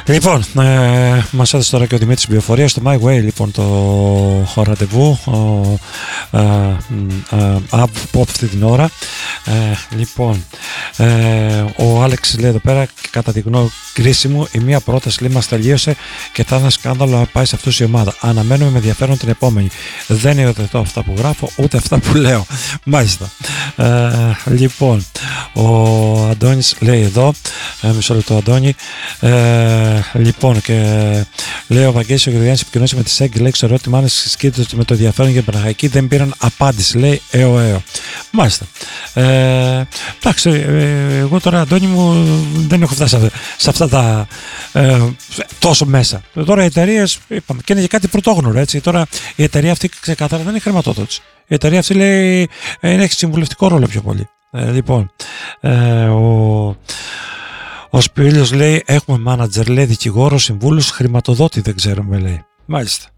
Λοιπόν, μας έδωσε τώρα και ο Δημήτρης πληροφορία στο My Way, λοιπόν, το ραντεβού από αυτή την ώρα. Λοιπόν, ο Άλεξ λέει εδώ πέρα, κατά τη κρίση μου, η μία πρόταση λέει μας τελείωσε και θα είναι σκάνδαλο να πάει σε αυτούς η ομάδα. Αναμένουμε με ενδιαφέρον την επόμενη. Δεν υιοθετώ αυτά που γράφω, ούτε αυτά που λέω. Μάλιστα. Λοιπόν, ο Αντώνης λέει εδώ, μισό λεπτό Αντώνη, λοιπόν, και λέει ο Βαγγέλης ο Γεωργιάννης επικοινωνήσε με τη ΣΕΓ, λέει ξέρω ότι μάλλον συσκείται με το ενδιαφέρον για την Παναχαϊκή, δεν πήραν απάντηση, λέει ΕΟ. Μάλιστα. Εντάξει, εγώ τώρα Αντώνη μου δεν έχω φτάσει σε αυτά τα τόσο μέσα. Τώρα οι εταιρείες, είπαμε, και είναι και κάτι πρωτόγνωρο, έτσι. Τώρα η εταιρεία αυτή ξεκάθαρα δεν είναι χρηματοδότηση. Η εταιρεία αυτή λέει έχει συμβουλευτικό ρόλο πιο πολύ. Λοιπόν, ο Σπύριος λέει έχουμε μάνατζερ, λέει δικηγόρο, συμβούλους, χρηματοδότη δεν ξέρουμε, λέει. Μάλιστα.